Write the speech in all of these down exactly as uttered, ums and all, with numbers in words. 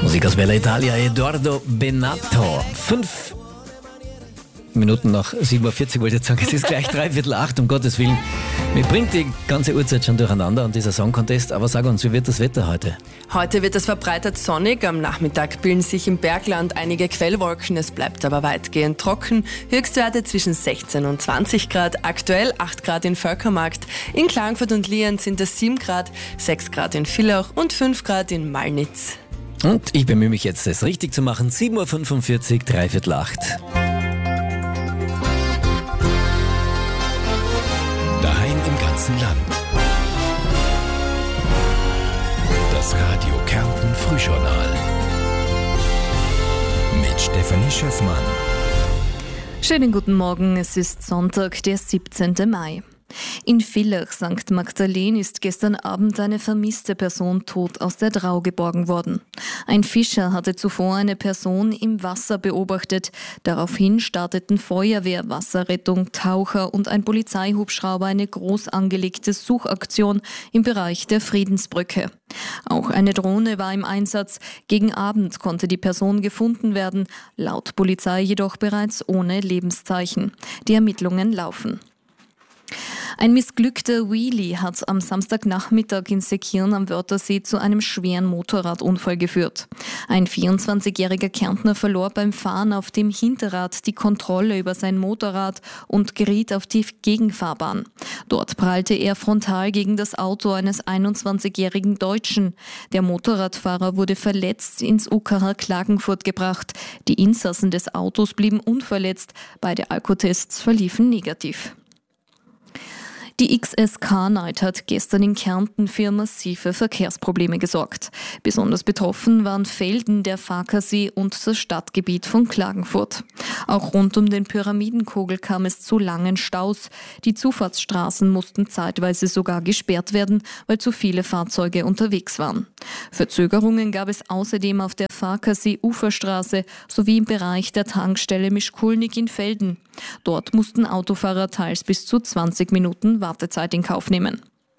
Musik aus Bella Italia, Edoardo Bennato. Fünf Minuten nach sieben Uhr vierzig wollte ich jetzt sagen, es ist gleich dreiviertel acht, um Gottes Willen. Mir bringt die ganze Uhrzeit schon durcheinander und dieser Song Contest. Aber sag uns, wie wird das Wetter heute? Heute wird es verbreitet sonnig. Am Nachmittag bilden sich im Bergland einige Quellwolken. Es bleibt aber weitgehend trocken. Höchstwerte zwischen sechzehn und zwanzig Grad. Aktuell acht Grad in Völkermarkt. In Klagenfurt und Lienz sind es sieben Grad, sechs Grad in Villach und fünf Grad in Malnitz. Und ich bemühe mich jetzt, es richtig zu machen. sieben Uhr fünfundvierzig, dreiviertel acht. Daheim im ganzen Land. Das Radio Kärnten Frühjournal. Mit Stefanie Schöffmann. Schönen guten Morgen, es ist Sonntag, der siebzehnten Mai. In Villach, Sankt Magdalene, ist gestern Abend eine vermisste Person tot aus der Drau geborgen worden. Ein Fischer hatte zuvor eine Person im Wasser beobachtet. Daraufhin starteten Feuerwehr, Wasserrettung, Taucher und ein Polizeihubschrauber eine groß angelegte Suchaktion im Bereich der Friedensbrücke. Auch eine Drohne war im Einsatz. Gegen Abend konnte die Person gefunden werden, laut Polizei jedoch bereits ohne Lebenszeichen. Die Ermittlungen laufen. Ein missglückter Wheelie hat am Samstagnachmittag in Seekirn am Wörthersee zu einem schweren Motorradunfall geführt. Ein vierundzwanzigjähriger Kärntner verlor beim Fahren auf dem Hinterrad die Kontrolle über sein Motorrad und geriet auf die Gegenfahrbahn. Dort prallte er frontal gegen das Auto eines einundzwanzigjährigen Deutschen. Der Motorradfahrer wurde verletzt ins U K H Klagenfurt gebracht. Die Insassen des Autos blieben unverletzt. Beide Alkotests verliefen negativ. Die X S Car Night hat gestern in Kärnten für massive Verkehrsprobleme gesorgt. Besonders betroffen waren Velden, der Farkasee und das Stadtgebiet von Klagenfurt. Auch rund um den Pyramidenkogel kam es zu langen Staus. Die Zufahrtsstraßen mussten zeitweise sogar gesperrt werden, weil zu viele Fahrzeuge unterwegs waren. Verzögerungen gab es außerdem auf der Farkasee-Uferstraße sowie im Bereich der Tankstelle Mischkulnik in Velden. Dort mussten Autofahrer teils bis zu zwanzig Minuten Wartezeit in Kauf nehmen.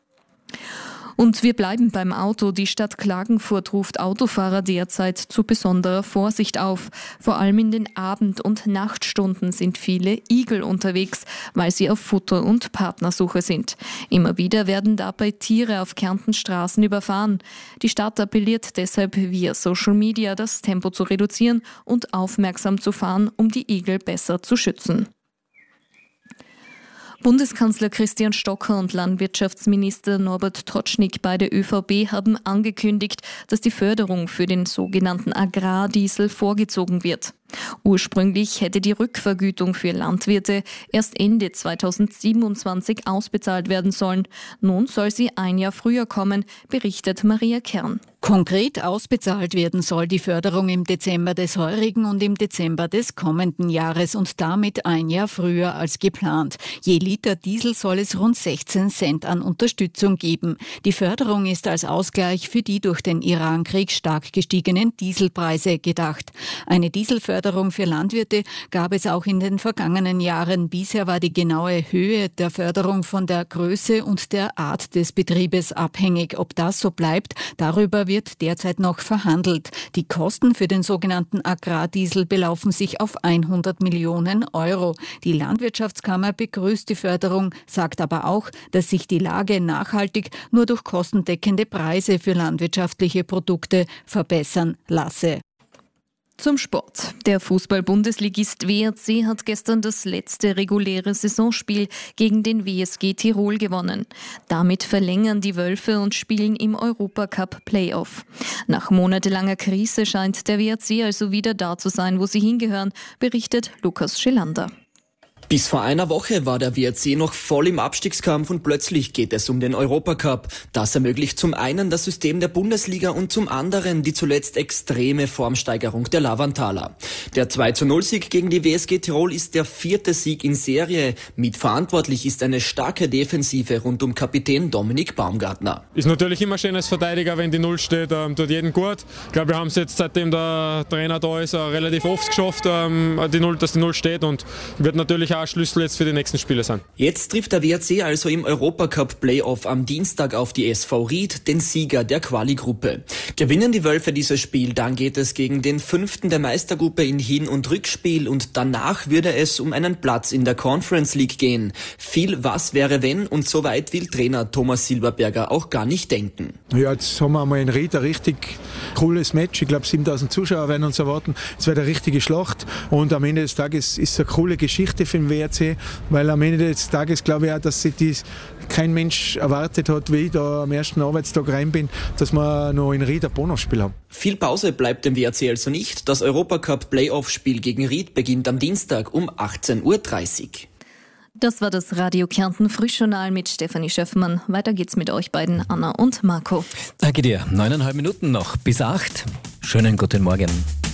Und wir bleiben beim Auto. Die Stadt Klagenfurt ruft Autofahrer derzeit zu besonderer Vorsicht auf. Vor allem in den Abend- und Nachtstunden sind viele Igel unterwegs, weil sie auf Futter- und Partnersuche sind. Immer wieder werden dabei Tiere auf Kärntens Straßen überfahren. Die Stadt appelliert deshalb via Social Media, das Tempo zu reduzieren und aufmerksam zu fahren, um die Igel besser zu schützen. Bundeskanzler Christian Stocker und Landwirtschaftsminister Norbert Totschnig bei der Ö V B haben angekündigt, dass die Förderung für den sogenannten Agrardiesel vorgezogen wird. Ursprünglich hätte die Rückvergütung für Landwirte erst Ende zweitausendsiebenundzwanzig ausbezahlt werden sollen. Nun soll sie ein Jahr früher kommen, berichtet Maria Kern. Konkret ausbezahlt werden soll die Förderung im Dezember des heurigen und im Dezember des kommenden Jahres und damit ein Jahr früher als geplant. Je Liter Diesel soll es rund sechzehn Cent an Unterstützung geben. Die Förderung ist als Ausgleich für die durch den Irankrieg stark gestiegenen Dieselpreise gedacht. Eine Dieselförderung für Landwirte gab es auch in den vergangenen Jahren. Bisher war die genaue Höhe der Förderung von der Größe und der Art des Betriebes abhängig. Ob das so bleibt, darüber wird wird derzeit noch verhandelt. Die Kosten für den sogenannten Agrardiesel belaufen sich auf hundert Millionen Euro. Die Landwirtschaftskammer begrüßt die Förderung, sagt aber auch, dass sich die Lage nachhaltig nur durch kostendeckende Preise für landwirtschaftliche Produkte verbessern lasse. Zum Sport. Der Fußball-Bundesligist W R C hat gestern das letzte reguläre Saisonspiel gegen den W S G Tirol gewonnen. Damit verlängern die Wölfe und spielen im Europacup-Playoff. Nach monatelanger Krise scheint der W R C also wieder da zu sein, wo sie hingehören, berichtet Lukas Schelander. Bis vor einer Woche war der W R C noch voll im Abstiegskampf und plötzlich geht es um den Europacup. Das ermöglicht zum einen das System der Bundesliga und zum anderen die zuletzt extreme Formsteigerung der Lavantaler. Der zwei zu null Sieg gegen die W S G Tirol ist der vierte Sieg in Serie. Mitverantwortlich ist eine starke Defensive rund um Kapitän Dominik Baumgartner. Ist natürlich immer schön als Verteidiger, wenn die Null steht, ähm, tut jeden gut. Ich glaube, wir haben es jetzt, seitdem der Trainer da ist, äh, relativ oft geschafft, ähm, die Null, dass die Null steht und wird natürlich auch ein Schlüssel jetzt für die nächsten Spiele sein. Jetzt trifft der W R C also im Europacup-Playoff am Dienstag auf die S V Ried, den Sieger der Quali-Gruppe. Gewinnen die Wölfe dieses Spiel, dann geht es gegen den fünften der Meistergruppe in Hin- und Rückspiel und danach würde es um einen Platz in der Conference League gehen. Viel was wäre wenn und so weit will Trainer Thomas Silberberger auch gar nicht denken. Ja, jetzt haben wir einmal in Ried ein richtig cooles Match. Ich glaube, siebentausend Zuschauer werden uns erwarten. Es wird eine richtige Schlacht und am Ende des Tages ist es eine coole Geschichte für den W R C, weil am Ende des Tages glaube ich auch, dass sich dies kein Mensch erwartet hat, wie ich da am ersten Arbeitstag rein bin, dass wir noch in Ried ein Bonusspiel haben. Viel Pause bleibt dem W R C also nicht. Das Europacup-Playoff-Spiel gegen Ried beginnt am Dienstag um achtzehn Uhr dreißig. Das war das Radio Kärnten Frühjournal mit Stefanie Schöffmann. Weiter geht's mit euch beiden, Anna und Marco. Danke dir. Neuneinhalb Minuten noch bis acht. Schönen guten Morgen.